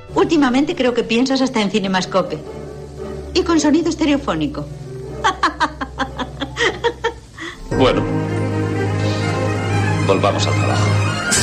Últimamente creo que piensas hasta en Cinemascope. Y con sonido estereofónico. Bueno, volvamos al trabajo.